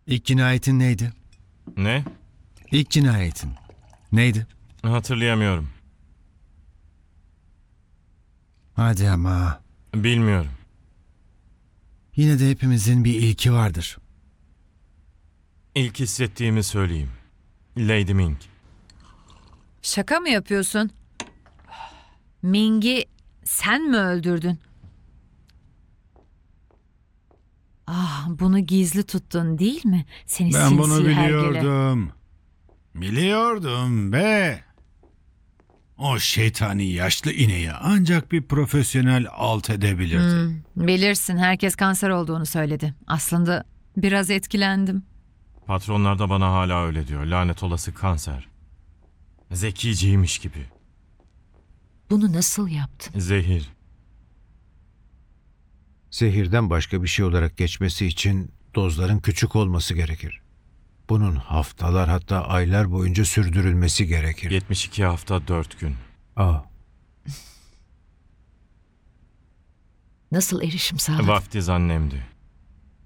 İlk cinayetin neydi? Ne? İlk cinayetin neydi? Hatırlayamıyorum. Hadi ama. Bilmiyorum. Yine de hepimizin bir ilki vardır. İlk hissettiğimi söyleyeyim. Lady Ming. Şaka mı yapıyorsun? Ming'i sen mi öldürdün? Bunu gizli tuttun değil mi? Seni Ben bunu sinsi hergele. biliyordum. Biliyordum be. O şeytani yaşlı ineği ancak bir profesyonel alt edebilirdi. Bilirsin, herkes kanser olduğunu söyledi. Aslında biraz etkilendim. Patronlar da bana hala öyle diyor. Lanet olası kanser. Zekiciymiş gibi. Bunu nasıl yaptın? Zehir. Zehirden başka bir şey olarak geçmesi için dozların küçük olması gerekir. Bunun haftalar hatta aylar boyunca sürdürülmesi gerekir. 72 hafta 4 gün. Aa, Nasıl erişim sağladın? Vaftiz annemdi.